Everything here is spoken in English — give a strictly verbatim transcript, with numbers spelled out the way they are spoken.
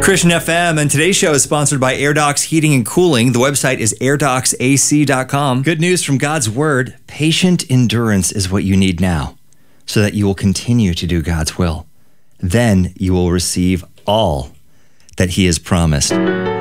Christian F M, and today's show is sponsored by AirDocs Heating and Cooling. The website is air docs a c dot com. Good news from God's Word. Patient endurance is what you need now, so that you will continue to do God's will. Then you will receive all that He has promised.